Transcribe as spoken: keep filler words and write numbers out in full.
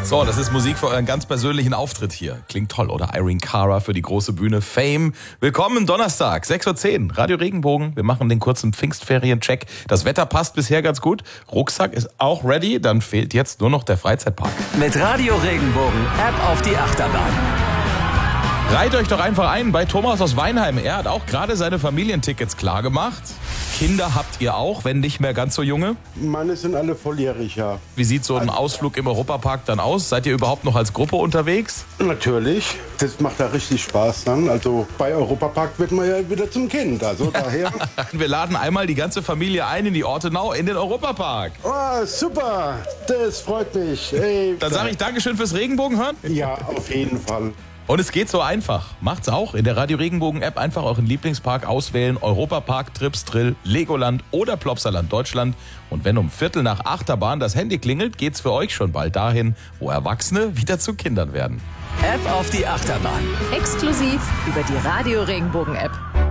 So, das ist Musik für euren ganz persönlichen Auftritt hier. Klingt toll, oder? Irene Cara für die große Bühne Fame. Willkommen Donnerstag, sechs Uhr zehn, Radio Regenbogen. Wir machen den kurzen Pfingstferien-Check. Das Wetter passt bisher ganz gut. Rucksack ist auch ready. Dann fehlt jetzt nur noch der Freizeitpark. Mit Radio Regenbogen, App auf die Achterbahn. Reiht euch doch einfach ein bei Thomas aus Weinheim. Er hat auch gerade seine Familientickets klar gemacht. Kinder habt ihr auch, wenn nicht mehr ganz so junge? Meine sind alle volljährig, ja. Wie sieht so ein Ausflug im Europapark dann aus? Seid ihr überhaupt noch als Gruppe unterwegs? Natürlich. Das macht da richtig Spaß dann. Also bei Europapark wird man ja wieder zum Kind. Also daher. Wir laden einmal die ganze Familie ein in die Ortenau in den Europapark. Oh, super. Das freut mich. Ey, Dann sage ich Dankeschön fürs Regenbogenhören. Ja, auf jeden Fall. Und es geht so einfach. Macht's auch. In der Radio Regenbogen App einfach euren Lieblingspark auswählen. Europapark, Trips, Drill, Legoland oder Plopsaland Deutschland. Und wenn um Viertel nach Achterbahn das Handy klingelt, geht's für euch schon bald dahin, wo Erwachsene wieder zu Kindern werden. App auf die Achterbahn. Exklusiv über die Radio Regenbogen App.